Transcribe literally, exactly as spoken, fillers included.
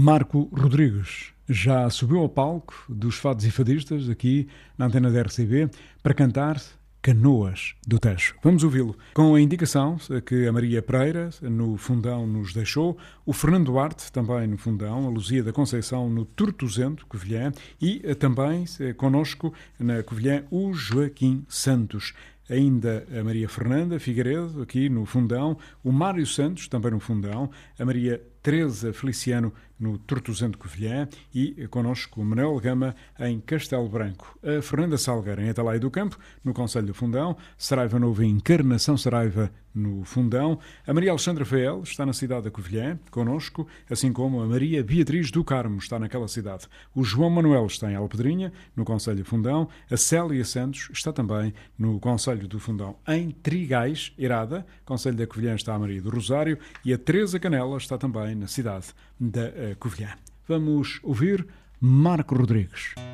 Marco Rodrigues já subiu ao palco dos Fados e Fadistas, aqui na antena da R C B, para cantar Canoas do Tejo. Vamos ouvi-lo com a indicação que a Maria Pereira no Fundão nos deixou, o Fernando Duarte também no Fundão, a Luzia da Conceição no Tortozento, Covilhã, e também connosco na Covilhã o Joaquim Santos. Ainda a Maria Fernanda Figueiredo, aqui no Fundão, o Mário Santos, também no Fundão, a Maria Teresa Feliciano no Tortozento Covilhã e connosco o Manuel Gama em Castelo Branco. A Fernanda Salgueira em Atalaia do Campo, no Concelho do Fundão, Saraiva Novo em Encarnação Saraiva no Fundão. A Maria Alexandra Fael está na cidade da Covilhã, connosco, assim como a Maria Beatriz do Carmo está naquela cidade. O João Manuel está em Alpedrinha, no Concelho do Fundão. A Célia Santos está também no Concelho do Fundão. Em Trigais, Irada, Concelho da Covilhã, está a Maria do Rosário e a Teresa Canela está também na cidade da Covilhã. Vamos ouvir Marco Rodrigues.